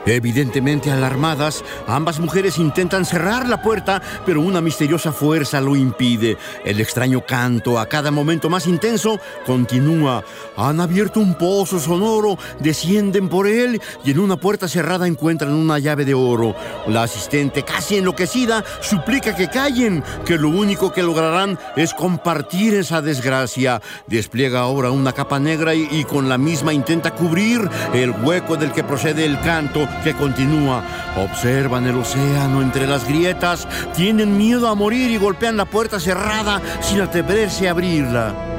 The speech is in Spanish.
Evidentemente alarmadas, ambas mujeres intentan cerrar la puerta, pero una misteriosa fuerza lo impide. El extraño canto, a cada momento más intenso, continúa. Han abierto un pozo sonoro, descienden por él y en una puerta cerrada encuentran una llave de oro. La asistente, casi enloquecida, suplica que callen, que lo único que lograrán es compartir esa desgracia. Despliega ahora una capa negra y con la misma intenta cubrir el hueco del que procede el canto, que continúa. Observan el océano entre las grietas, tienen miedo a morir y golpean la puerta cerrada sin atreverse a abrirla.